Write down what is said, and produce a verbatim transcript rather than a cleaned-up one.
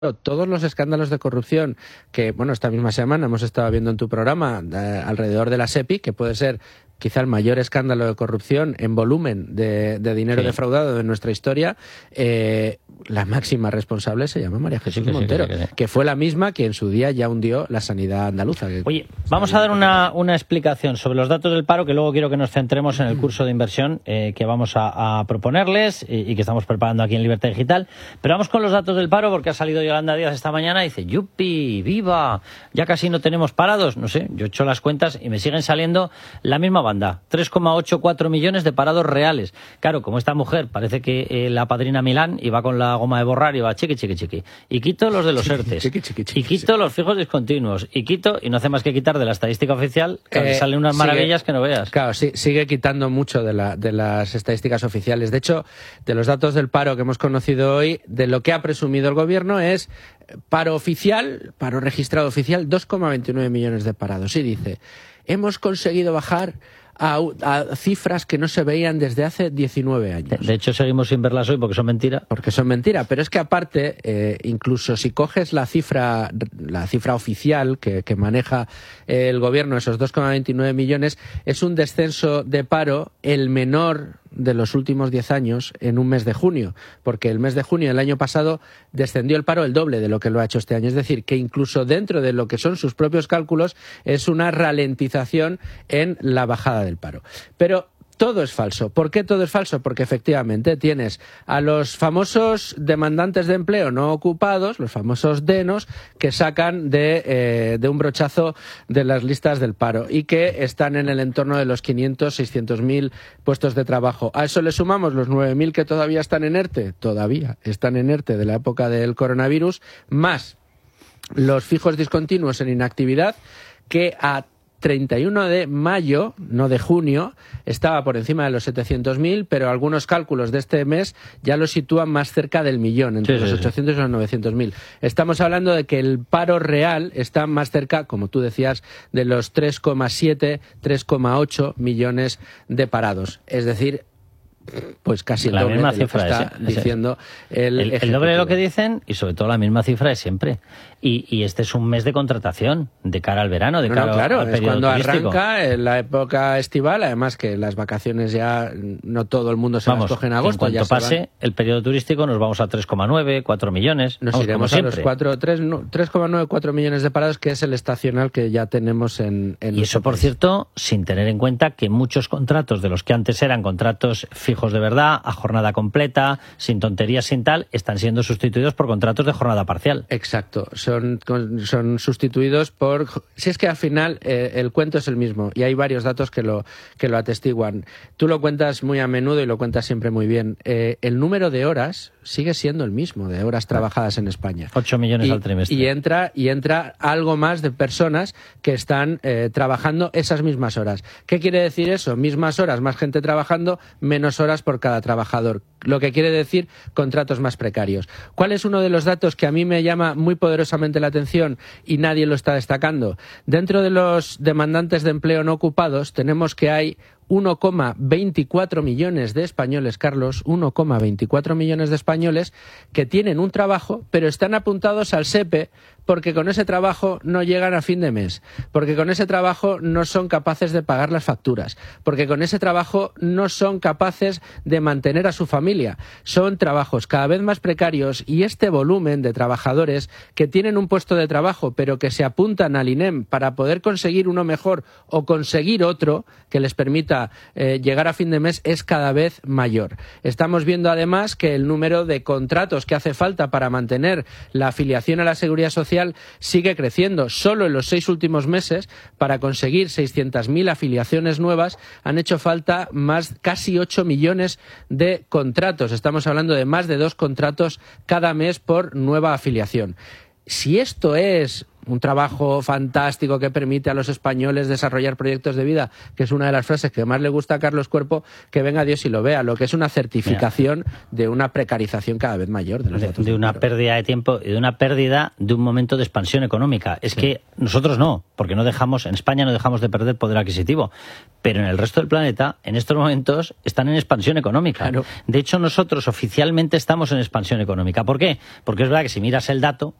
todos los escándalos de corrupción que, bueno, esta misma semana hemos estado viendo en tu programa eh, alrededor de la SEPI, que puede ser quizá el mayor escándalo de corrupción en volumen de, de dinero sí. defraudado de nuestra historia, eh, la máxima responsable se llama María Jesús sí, que Montero, sí, que, sí, que, que fue la misma que en su día ya hundió la sanidad andaluza. Que... Oye, vamos a dar una, una explicación sobre los datos del paro, que luego quiero que nos centremos en el curso de inversión eh, que vamos a, a proponerles y, y que estamos preparando aquí en Libertad Digital. Pero vamos con los datos del paro, porque ha salido Yolanda Díaz esta mañana y dice, ¡yupi, viva! Ya casi no tenemos parados. No sé, yo he hecho las cuentas y me siguen saliendo la misma banda. tres coma ochenta y cuatro millones de parados reales. Claro, como esta mujer parece que eh, la padrina Milán y va con la goma de borrar y va chiqui, chiqui, chiqui. Y quito los de los ERTES. Chiqui, chiqui, chiqui, y quito sí. los fijos discontinuos. Y quito, y no hace más que quitar de la estadística oficial, que eh, salen unas sigue, maravillas que no veas. Claro, sí, sigue quitando mucho de, la, de las estadísticas oficiales. De hecho, de los datos del paro que hemos conocido hoy, de lo que ha presumido el gobierno es paro oficial, paro registrado oficial, dos coma veintinueve millones de parados. Y dice, hemos conseguido bajar A, a cifras que no se veían desde hace diecinueve años. De, de hecho, seguimos sin verlas hoy porque son mentira. Porque son mentira, pero es que aparte, eh, incluso si coges la cifra la cifra oficial que, que maneja eh, el gobierno, esos dos coma veintinueve millones, es un descenso de paro el menor de los últimos diez años en un mes de junio, porque el mes de junio del año pasado descendió el paro el doble de lo que lo ha hecho este año. Es decir, que incluso dentro de lo que son sus propios cálculos es una ralentización en la bajada del paro. Pero todo es falso. ¿Por qué todo es falso? Porque efectivamente tienes a los famosos demandantes de empleo no ocupados, los famosos DENOS, que sacan de, eh, de un brochazo de las listas del paro y que están en el entorno de los quinientos, seiscientos mil puestos de trabajo. A eso le sumamos los nueve mil que todavía están en ERTE, todavía están en ERTE de la época del coronavirus, más los fijos discontinuos en inactividad, que a treinta y uno de mayo, no de junio, estaba por encima de los setecientos mil, pero algunos cálculos de este mes ya lo sitúan más cerca del millón, entre sí, los sí, ochocientos sí. y los novecientos mil. Estamos hablando de que el paro real está más cerca, como tú decías, de los tres coma siete, tres coma ocho millones de parados. Es decir, pues casi el la doble misma de lo cifra que está es, diciendo el, el, el doble de lo que dicen y sobre todo la misma cifra de siempre. Y, y este es un mes de contratación de cara al verano, de no, cara no, claro, al periodo es cuando turístico. Arranca en la época estival, además que las vacaciones ya no todo el mundo se vamos, las coge en agosto. En cuanto ya pase el periodo turístico nos vamos a tres coma nueve, cuatro millones. Nos vamos, iremos a los tres coma nueve, cuatro millones de parados, que es el estacional que ya tenemos en, en Y eso, por país. cierto, sin tener en cuenta que muchos contratos de los que antes eran contratos fijos de verdad, a jornada completa, sin tonterías, sin tal, están siendo sustituidos por contratos de jornada parcial. Exacto, son, son sustituidos por... Si es que al final eh, el cuento es el mismo y hay varios datos que lo, que lo atestiguan. Tú lo cuentas muy a menudo y lo cuentas siempre muy bien. Eh, el número de horas sigue siendo el mismo, de horas trabajadas en España. ocho millones y, al trimestre. Y entra, y entra algo más de personas que están eh, trabajando esas mismas horas. ¿Qué quiere decir eso? Mismas horas, más gente trabajando, menos horas por cada trabajador. Lo que quiere decir contratos más precarios. ¿Cuál es uno de los datos que a mí me llama muy poderosamente la atención y nadie lo está destacando? Dentro de los demandantes de empleo no ocupados tenemos que hay uno coma veinticuatro millones de españoles, Carlos, uno coma veinticuatro millones de españoles que tienen un trabajo, pero están apuntados al SEPE porque con ese trabajo no llegan a fin de mes, porque con ese trabajo no son capaces de pagar las facturas, porque con ese trabajo no son capaces de mantener a su familia. Son trabajos cada vez más precarios y este volumen de trabajadores que tienen un puesto de trabajo pero que se apuntan al INEM para poder conseguir uno mejor o conseguir otro que les permita eh, llegar a fin de mes es cada vez mayor. Estamos viendo además que el número de contratos que hace falta para mantener la afiliación a la Seguridad Social sigue creciendo. Solo en los seis últimos meses, para conseguir seiscientas mil afiliaciones nuevas, han hecho falta más casi ocho millones de contratos. Estamos hablando de más de dos contratos cada mes por nueva afiliación. Si esto es un trabajo fantástico que permite a los españoles desarrollar proyectos de vida, que es una de las frases que más le gusta a Carlos Cuerpo, que venga Dios y lo vea, lo que es una certificación Mira. de una precarización cada vez mayor de los datos. De, de una pérdida de tiempo y de una pérdida de un momento de expansión económica. Es sí. que nosotros no, porque no dejamos, en España no dejamos de perder poder adquisitivo, pero en el resto del planeta, en estos momentos, están en expansión económica. Claro. De hecho, nosotros oficialmente estamos en expansión económica. ¿Por qué? Porque es verdad que si miras el dato,